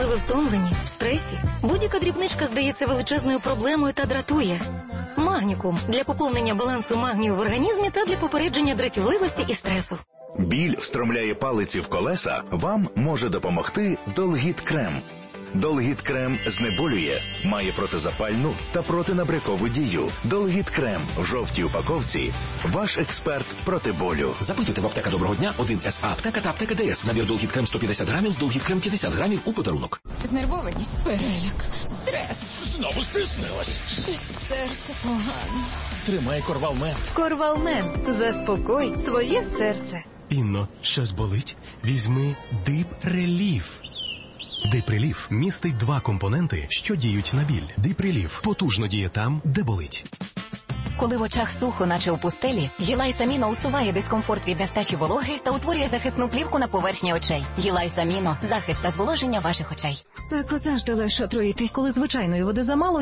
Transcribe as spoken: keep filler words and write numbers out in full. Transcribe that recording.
Коли ви втомлені, в стресі, будь-яка дрібничка здається величезною проблемою та дратує. Магнікум – для поповнення балансу магнію в організмі та для попередження дратівливості і стресу. Біль встромляє палиці в колеса? Вам може допомогти Долгіт-крем. Долгіт-крем знеболює, має протизапальну та протинабрякову дію. Долгіт-крем в жовтій упаковці – ваш експерт проти болю. Запитуйте в аптека Доброго дня, один ес а аптека та аптека ДС. Набір Долгіт-крем сто п'ятдесят грамів з Долгіт-крем п'ятдесят грамів у подарунок. Знервованість, переляк, стрес. Знову стиснилась. Щось серце погано. Тримай Корвалмент. Корвалмент. Заспокой своє серце. Інно, щось болить? Візьми Дип Реліф. Дип Реліф містить два компоненти, що діють на біль. Дип Реліф потужно діє там, де болить. Коли в очах сухо, наче у пустелі, Гілайс-Аміно усуває дискомфорт від нестачі вологи та утворює захисну плівку на поверхні очей. Гілайс-Аміно – захист та зволоження ваших очей. Спеку завжди легше отруїтись. Коли звичайної води замало,